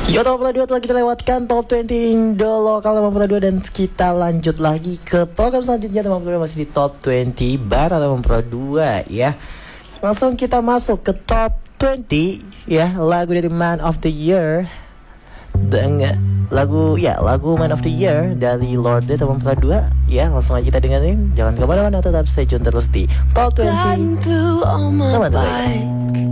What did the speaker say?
Yo, Top 2 telah kita lewatkan Top 20 Indo Lokal 82 dan kita lanjut lagi ke program selanjutnya. 82 masih di Top 20 Barat 82 ya. Langsung kita masuk ke Top 20 ya, lagu dari Man of the Year dengan lagu Man of the Year dari Lorde 82 ya. Langsung aja kita dengerin. Jangan kemana-mana, tetap stay tune terus di Top 20 teman-teman.